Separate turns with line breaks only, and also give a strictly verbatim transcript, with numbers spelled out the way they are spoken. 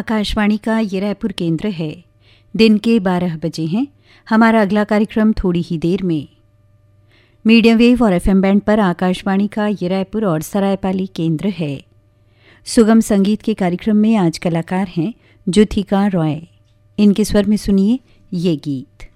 आकाशवाणी का ये रायपुर केंद्र है। दिन के बारह बजे हैं। हमारा अगला कार्यक्रम थोड़ी ही देर में। मीडियम वेव और एफएम बैंड पर आकाशवाणी का ये रायपुर और सरायपाली केंद्र है। सुगम संगीत के कार्यक्रम में आज कलाकार हैं ज्योथिका रॉय। इनके स्वर में सुनिए ये गीत।